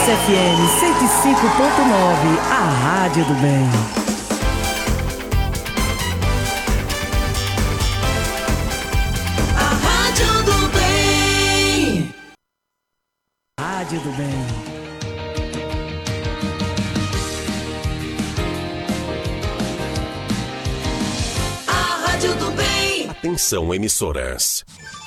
FM 105.9, a Rádio do Bem. A Rádio do Bem. Rádio do Bem. A Rádio do Bem. Atenção, emissoras.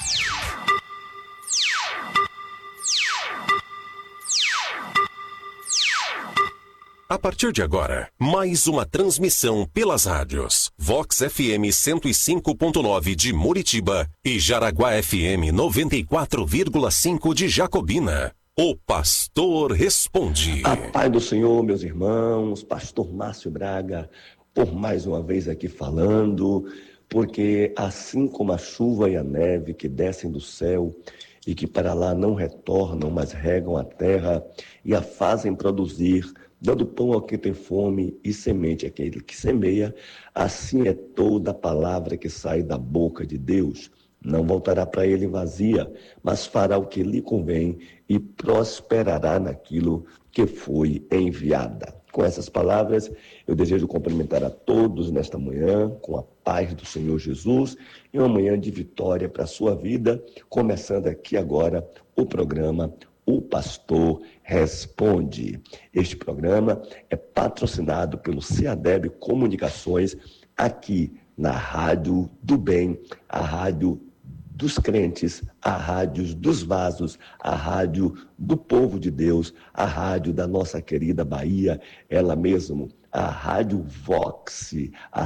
A partir de agora, mais uma transmissão pelas rádios Vox FM 105.9 de Muritiba e Jaraguá FM 94,5 de Jacobina. O Pastor Responde. A paz do Senhor, meus irmãos, Pastor Márcio Braga, por mais uma vez aqui falando, porque assim como a chuva e a neve que descem do céu e que para lá não retornam, mas regam a terra e a fazem produzir, dando pão ao que tem fome e semente àquele que semeia, assim é toda a palavra que sai da boca de Deus. Não voltará para ele vazia, mas fará o que lhe convém e prosperará naquilo que foi enviada. Com essas palavras, eu desejo cumprimentar a todos nesta manhã, com a paz do Senhor Jesus, e uma manhã de vitória para a sua vida, começando aqui agora o programa O Pastor Responde. Este programa é patrocinado pelo CEADEB Comunicações, aqui na Rádio do Bem, a Rádio dos Crentes, a Rádio dos Vasos, a Rádio do Povo de Deus, a Rádio da nossa querida Bahia, ela mesmo, a Rádio Vox, a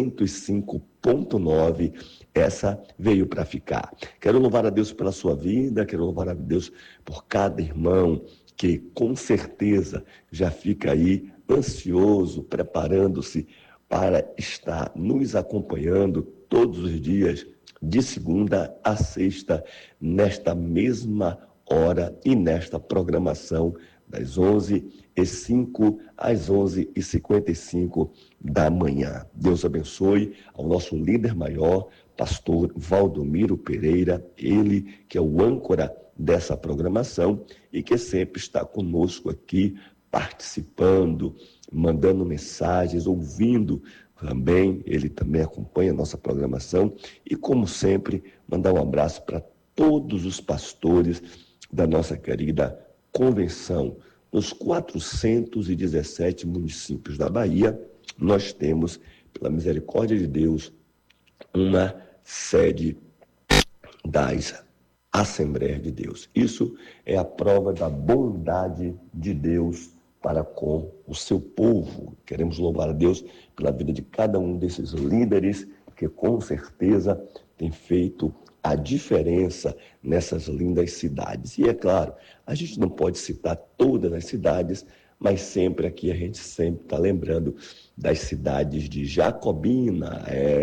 105.9, essa veio para ficar. Quero louvar a Deus pela sua vida, quero louvar a Deus por cada irmão que com certeza já fica aí ansioso, preparando-se para estar nos acompanhando todos os dias, de segunda a sexta, nesta mesma hora e nesta programação, das 11h05 às 11h55 da manhã. Deus abençoe ao nosso líder maior, pastor Valdomiro Pereira, ele que é o âncora dessa programação e que sempre está conosco aqui, participando, mandando mensagens, ouvindo também, ele também acompanha a nossa programação e, como sempre, mandar um abraço para todos os pastores da nossa querida convenção. Nos 417 municípios da Bahia, nós temos, pela misericórdia de Deus, uma sede das Assembleias de Deus. Isso é a prova da bondade de Deus para com o seu povo. Queremos louvar a Deus pela vida de cada um desses líderes que com certeza tem feito a diferença nessas lindas cidades. E é claro, a gente não pode citar todas as cidades, mas sempre aqui a gente sempre está lembrando das cidades de Jacobina,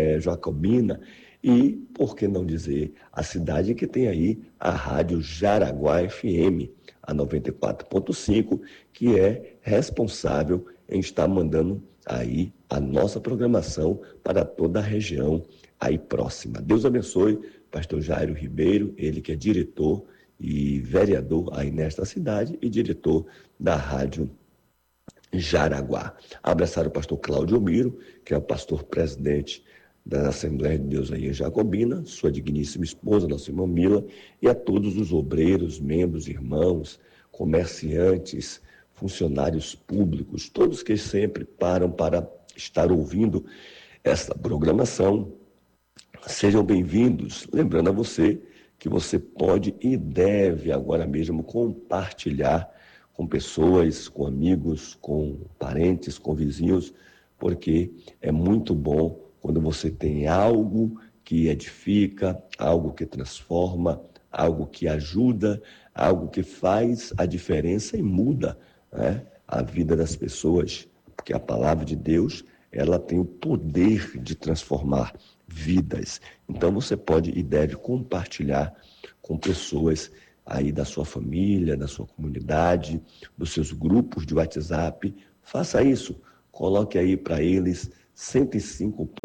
e, por que não dizer, a cidade que tem aí a Rádio Jaraguá FM, a 94.5, que é responsável em estar mandando aí a nossa programação para toda a região aí próxima. Deus abençoe pastor Jairo Ribeiro, ele que é diretor e vereador aí nesta cidade e diretor da Rádio Jaraguá. Abraçar o pastor Cláudio Miro, que é o pastor presidente da Assembleia de Deus aí em Jacobina, sua digníssima esposa, nossa irmã Mila, e a todos os obreiros, membros, irmãos, comerciantes, funcionários públicos, todos que sempre param para estar ouvindo esta programação. Sejam bem-vindos. Lembrando a você que você pode e deve agora mesmo compartilhar com pessoas, com amigos, com parentes, com vizinhos, porque é muito bom quando você tem algo que edifica, algo que transforma, algo que ajuda, algo que faz a diferença e muda, né, a vida das pessoas. Porque a palavra de Deus, ela tem o poder de transformar vidas. Então você pode e deve compartilhar com pessoas aí da sua família, da sua comunidade, dos seus grupos de WhatsApp. Faça isso. Coloque aí para eles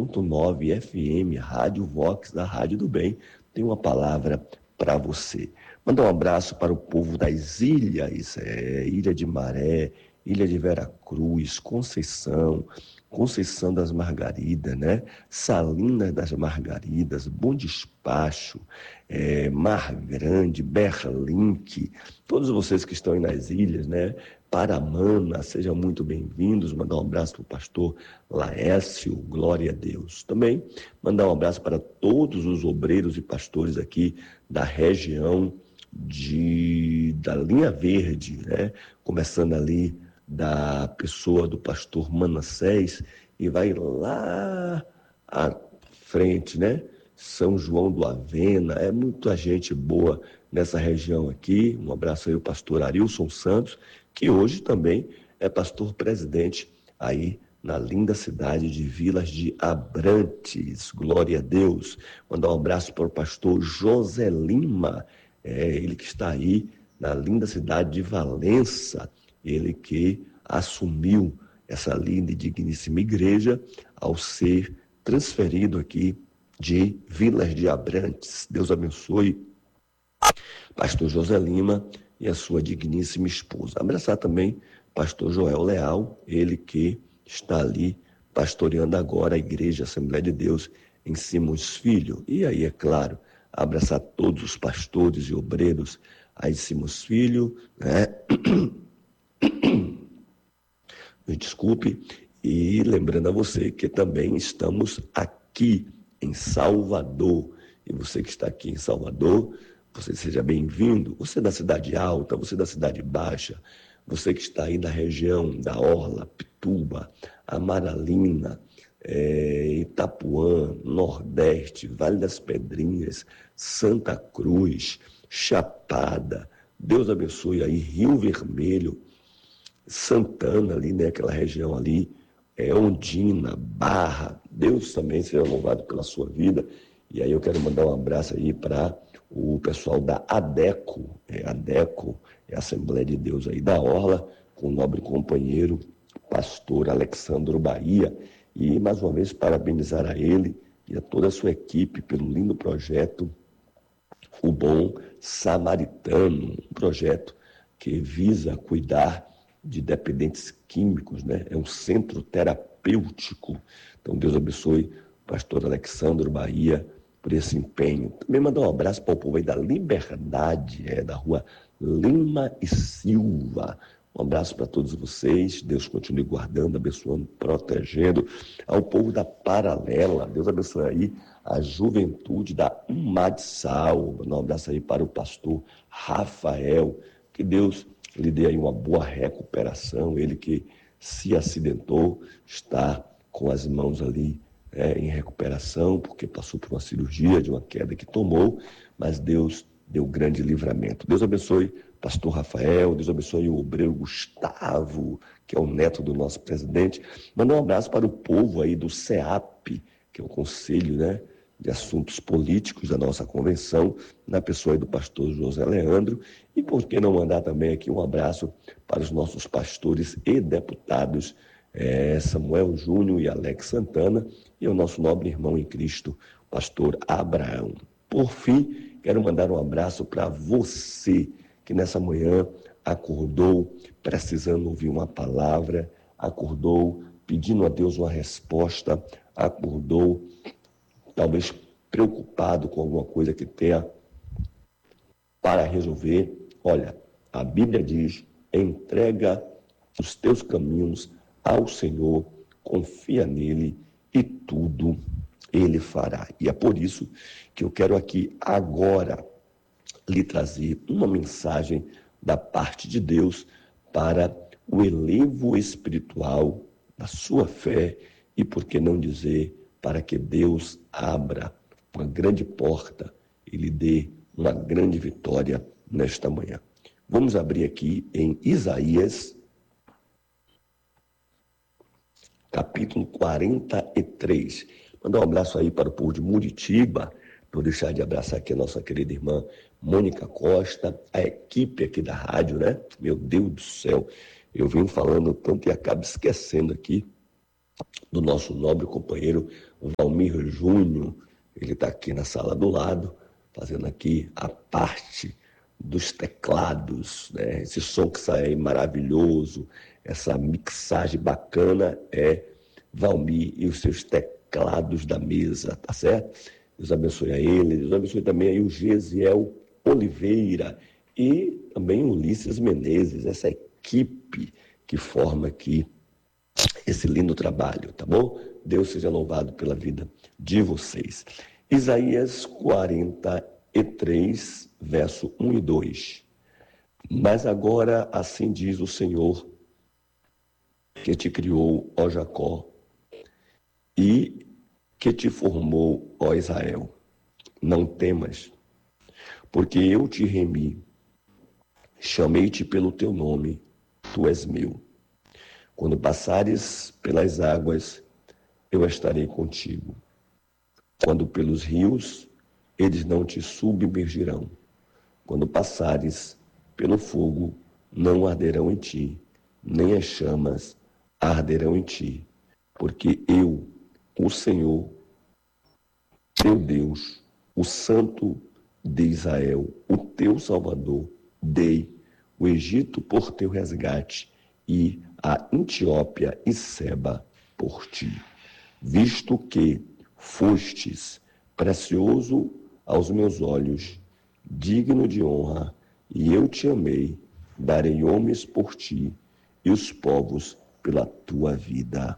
105.9 FM, Rádio Vox, da Rádio do Bem, tem uma palavra para você. Mandar um abraço para o povo das ilhas, Ilha de Maré, Ilha de Veracruz, Conceição das Margaridas, né? Salinas das Margaridas, Bom Despacho, Mar Grande, Berlink, todos vocês que estão aí nas ilhas, né? Paramana, sejam muito bem-vindos. Mandar um abraço para o pastor Laércio, glória a Deus. Também mandar um abraço para todos os obreiros e pastores aqui da região da linha verde, né? Começando ali da pessoa do pastor Manassés e vai lá à frente, né? São João do Avena, muita gente boa nessa região aqui. Um abraço aí ao pastor Arilson Santos, que hoje também é pastor presidente aí na linda cidade de Vilas de Abrantes, glória a Deus. Mandar um abraço para o pastor José Lima, ele que está aí na linda cidade de Valença, ele que assumiu essa linda e digníssima igreja ao ser transferido aqui de Vilas de Abrantes. Deus abençoe pastor José Lima e a sua digníssima esposa. Abraçar também pastor Joel Leal, ele que está ali pastoreando agora a igreja Assembleia de Deus em Simões Filho. E aí, é claro, abraçar todos os pastores e obreiros aí de Simões Filho, né? Me desculpe, e lembrando a você que também estamos aqui em Salvador. E você que está aqui em Salvador, você seja bem-vindo. Você da Cidade Alta, você da Cidade Baixa, você que está aí na região da Orla, Pituba, Amaralina, Itapuã, Nordeste, Vale das Pedrinhas, Santa Cruz, Chapada. Deus abençoe aí, Rio Vermelho, Santana ali, né? Aquela região ali, Ondina, Barra. Deus também seja louvado pela sua vida. E aí eu quero mandar um abraço aí para o pessoal da ADECO, ADECO, a Assembleia de Deus aí da Orla, com o nobre companheiro, pastor Alexandro Bahia. E mais uma vez parabenizar a ele e a toda a sua equipe pelo lindo projeto O Bom Samaritano, um projeto que visa cuidar de dependentes químicos, né? É um centro terapêutico. Então Deus abençoe o pastor Alexandro Bahia por esse empenho. Também mandar um abraço para o povo aí da Liberdade, da rua Lima e Silva. Um abraço para todos vocês. Deus continue guardando, abençoando, protegendo. Ao povo da Paralela, Deus abençoe aí a juventude da Umadsal. Um abraço aí para o pastor Rafael. Que Deus lhe dê aí uma boa recuperação. Ele que se acidentou, está com as mãos ali em recuperação, porque passou por uma cirurgia de uma queda que tomou, mas Deus deu grande livramento. Deus abençoe pastor Rafael, Deus abençoe o obreiro Gustavo, que é o neto do nosso presidente. Mandar um abraço para o povo aí do CEAP, que é o Conselho, né, de Assuntos Políticos da nossa convenção, na pessoa aí do pastor José Leandro. E por que não mandar também aqui um abraço para os nossos pastores e deputados, Samuel Júnior e Alex Santana, e o nosso nobre irmão em Cristo, pastor Abraão. Por fim, quero mandar um abraço para você que nessa manhã acordou precisando ouvir uma palavra, acordou pedindo a Deus uma resposta, acordou talvez preocupado com alguma coisa que tenha para resolver. Olha, a Bíblia diz: entrega os teus caminhos ao Senhor, confia nele e tudo ele fará. E é por isso que eu quero aqui agora lhe trazer uma mensagem da parte de Deus para o elevo espiritual da sua fé e, por que não dizer, para que Deus abra uma grande porta e lhe dê uma grande vitória nesta manhã. Vamos abrir aqui em Isaías, capítulo 43. Mandar um abraço aí para o povo de Muritiba, não deixar de abraçar aqui a nossa querida irmã Mônica Costa, a equipe aqui da rádio, né? Meu Deus do céu, eu venho falando tanto e acabo esquecendo aqui do nosso nobre companheiro Valmir Júnior. Ele está aqui na sala do lado, fazendo aqui a parte dos teclados, né? Esse som que sai maravilhoso, essa mixagem bacana é Valmir e os seus teclados da mesa, tá certo? Deus abençoe a ele, Deus abençoe também aí o Gesiel Oliveira e também o Ulisses Menezes, essa equipe que forma aqui esse lindo trabalho, tá bom? Deus seja louvado pela vida de vocês. Isaías 43, verso 1 e 2. Mas agora assim diz o Senhor, que te criou, ó Jacó, e que te formou, ó Israel. Não temas, porque eu te remi, chamei-te pelo teu nome, tu és meu. Quando passares pelas águas, eu estarei contigo. Quando pelos rios, eles não te submergirão. Quando passares pelo fogo, não arderão em ti, nem as chamas arderão em ti. Porque eu, o Senhor, teu Deus, o Santo de Israel, o teu Salvador, dei o Egito por teu resgate e a Etiópia e Seba por ti. Visto que fostes precioso aos meus olhos, digno de honra, e eu te amei, darei homens por ti e os povos pela tua vida.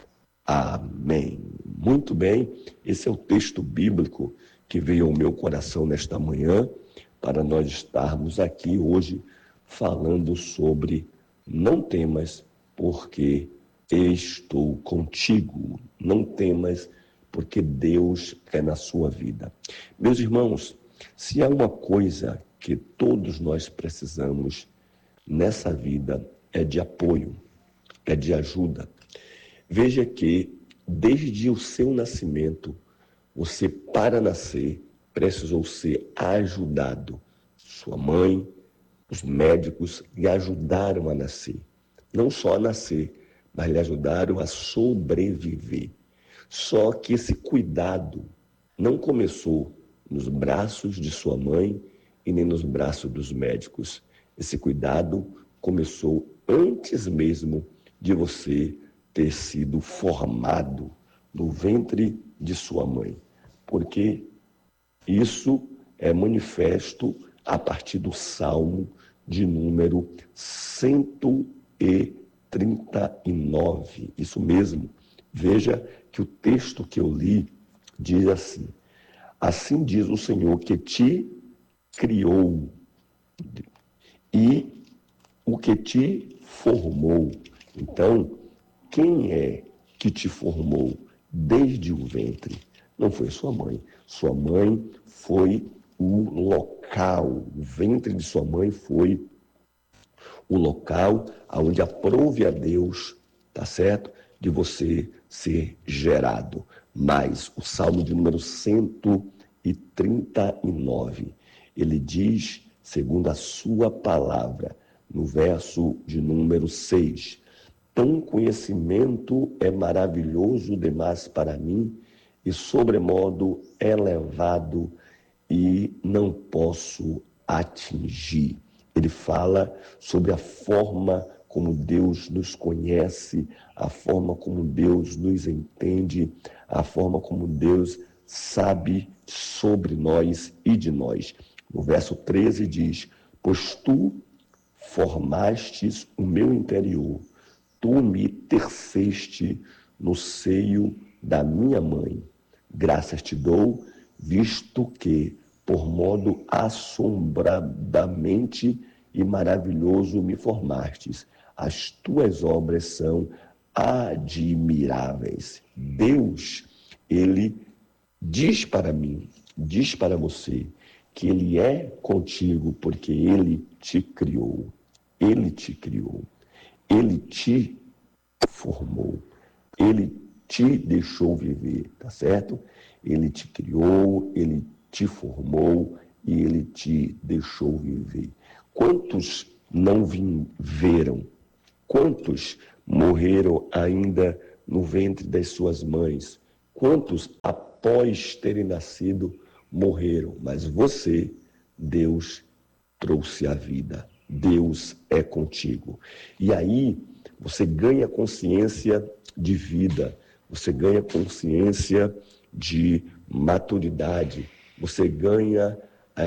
Amém. Muito bem, esse é o texto bíblico que veio ao meu coração nesta manhã, para nós estarmos aqui hoje falando sobre não temas, porque estou contigo. Não temas, porque Deus é na sua vida. Meus irmãos, se há uma coisa que todos nós precisamos nessa vida é de apoio, é de ajuda. Veja que desde o seu nascimento, você para nascer precisou ser ajudado. Sua mãe, os médicos lhe ajudaram a nascer. Não só a nascer, mas lhe ajudaram a sobreviver. Só que esse cuidado não começou nos braços de sua mãe e nem nos braços dos médicos. Esse cuidado começou antes mesmo de você ter sido formado no ventre de sua mãe. Porque isso é manifesto a partir do Salmo de número 139. Isso mesmo. Veja que o texto que eu li diz assim: assim diz o Senhor que te criou e o que te formou. Então, quem é que te formou desde o ventre? Não foi sua mãe. Sua mãe foi o local, o ventre de sua mãe foi o local onde aprove a Deus, tá certo? De você ser gerado. Mas o Salmo de número 139, ele diz, segundo a sua palavra, no verso de número 6, tão conhecimento é maravilhoso demais para mim e sobremodo elevado e não posso atingir. Ele fala sobre a forma como Deus nos conhece, a forma como Deus nos entende, a forma como Deus sabe sobre nós e de nós. No verso 13 diz, pois tu formastes o meu interior, tu me teceste no seio da minha mãe. Graças te dou, visto que, por modo assombradamente e maravilhoso me formastes. As tuas obras são admiráveis. Deus, ele diz para mim, diz para você, que ele é contigo porque ele te criou. Ele te criou. Ele te formou. Ele te deixou viver, tá certo? Ele te criou, ele te formou e ele te deixou viver. Quantos não viveram? Quantos morreram ainda no ventre das suas mães? Quantos, após terem nascido, morreram? Mas você, Deus trouxe a vida. Deus é contigo. E aí você ganha consciência de vida, você ganha consciência de maturidade, você ganha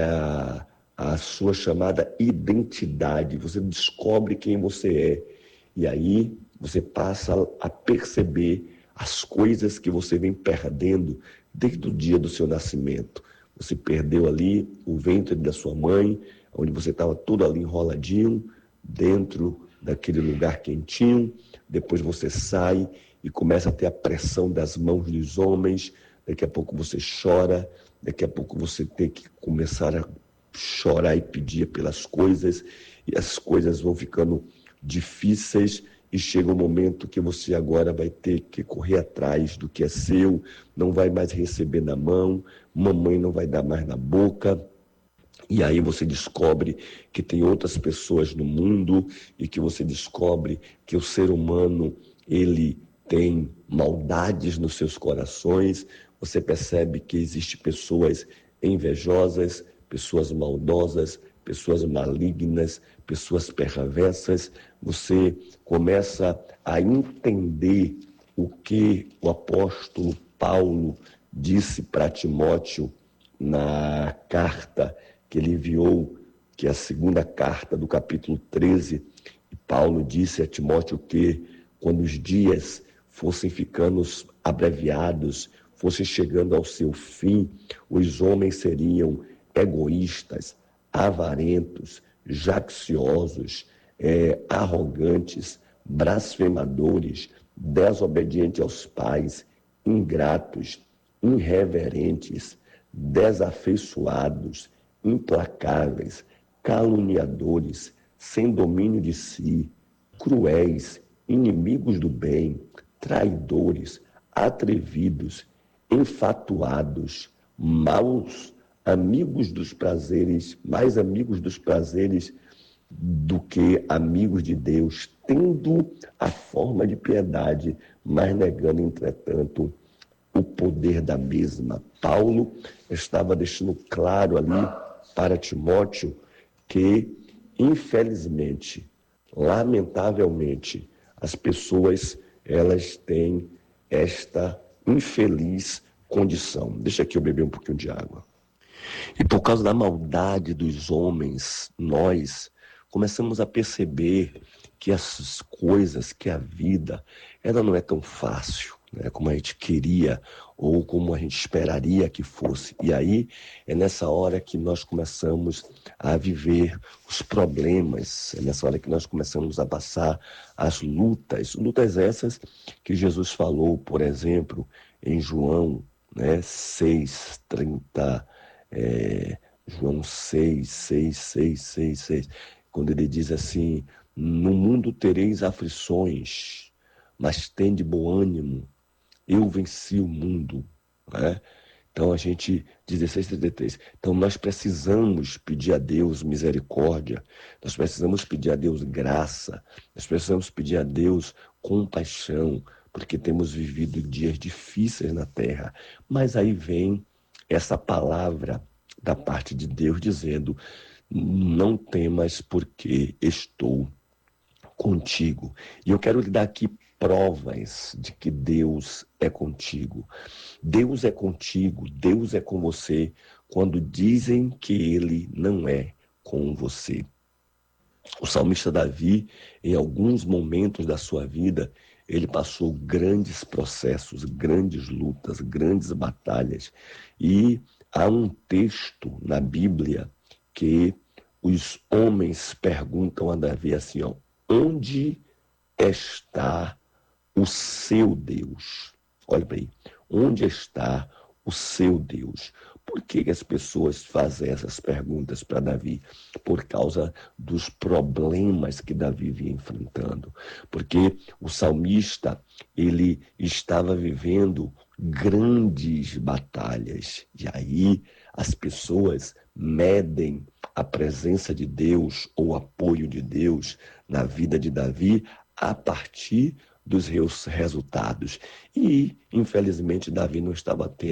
a sua chamada identidade, você descobre quem você é. E aí você passa a perceber as coisas que você vem perdendo desde o dia do seu nascimento. Você perdeu ali o ventre da sua mãe, onde você estava todo ali enroladinho, dentro daquele lugar quentinho. Depois você sai e começa a ter a pressão das mãos dos homens. Daqui a pouco você chora, daqui a pouco você tem que começar a chorar e pedir pelas coisas, e as coisas vão ficando difíceis, e chega um momento que você agora vai ter que correr atrás do que é seu, não vai mais receber na mão, mamãe não vai dar mais na boca. E aí você descobre que tem outras pessoas no mundo, e que você descobre que o ser humano, ele tem maldades nos seus corações. Você percebe que existem pessoas invejosas, pessoas maldosas, pessoas malignas, pessoas perversas. Você começa a entender o que o apóstolo Paulo disse para Timóteo na carta que ele enviou, que é a segunda carta do capítulo 13. E Paulo disse a Timóteo que quando os dias fossem ficando abreviados, fossem chegando ao seu fim, os homens seriam egoístas, avarentos, jacciosos, arrogantes, blasfemadores, desobedientes aos pais, ingratos, irreverentes, desafeiçoados, implacáveis, caluniadores, sem domínio de si, cruéis, inimigos do bem, traidores, atrevidos, enfatuados, maus, amigos dos prazeres, mais amigos dos prazeres do que amigos de Deus, tendo a forma de piedade, mas negando, entretanto, o poder da mesma. Paulo estava deixando claro ali para Timóteo que, infelizmente, lamentavelmente, as pessoas, elas têm esta infeliz condição. Deixa aqui eu beber um pouquinho de água. E por causa da maldade dos homens, nós começamos a perceber que as coisas, que a vida, ela não é tão fácil, né, como a gente queria ou como a gente esperaria que fosse. E aí é nessa hora que nós começamos a viver os problemas, é nessa hora que nós começamos a passar as lutas essas que Jesus falou, por exemplo, em João, né, 6:30, João 6, quando ele diz assim: no mundo tereis aflições, mas tende bom ânimo, eu venci o mundo, né? Então a gente, 16:33, então nós precisamos pedir a Deus misericórdia, nós precisamos pedir a Deus graça, nós precisamos pedir a Deus compaixão, porque temos vivido dias difíceis na terra. Mas aí vem essa palavra da parte de Deus dizendo: não temas, porque estou contigo. E eu quero lhe dar aqui provas de que Deus é contigo. Deus é contigo, Deus é com você, quando dizem que Ele não é com você. O salmista Davi, em alguns momentos da sua vida, ele passou grandes processos, grandes lutas, grandes batalhas. E há um texto na Bíblia que os homens perguntam a Davi assim, onde está o seu Deus? Olha bem, onde está o seu Deus? Por que as pessoas fazem essas perguntas para Davi? Por causa dos problemas que Davi vinha enfrentando. Porque o salmista, ele estava vivendo grandes batalhas. E aí as pessoas medem a presença de Deus ou o apoio de Deus na vida de Davi a partir dos resultados. E, infelizmente, Davi não estava tendo